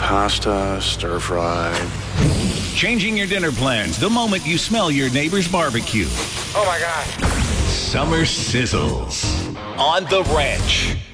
pasta, stir fry. Changing your dinner plans the moment you smell your neighbor's barbecue. Oh, my God. Summer sizzles on The Ranch.